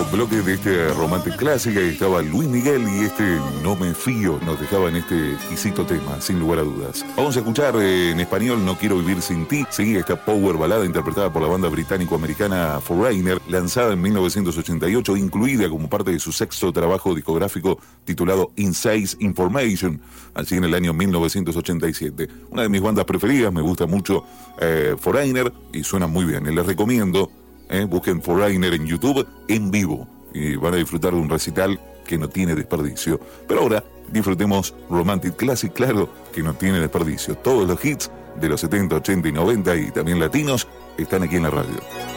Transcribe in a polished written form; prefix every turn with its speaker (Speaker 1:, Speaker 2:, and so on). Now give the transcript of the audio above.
Speaker 1: bloque de este Romantic Clásica estaba Luis Miguel y No me fío nos dejaba en este exquisito tema, sin lugar a dudas. Vamos a escuchar en español No quiero vivir sin ti. Sigue esta power balada interpretada por la banda británico-americana Foreigner, lanzada en 1988, incluida como parte de su sexto trabajo discográfico titulado Inside Information, así en el año 1987. Una de mis bandas preferidas, me gusta mucho Foreigner y suena muy bien. Les recomiendo, busquen Foreigner en YouTube en vivo y van a disfrutar de un recital que no tiene desperdicio. Pero ahora disfrutemos Romantic Classic, claro que no tiene desperdicio. Todos los hits de los 70, 80 y 90 y también latinos están aquí en la radio.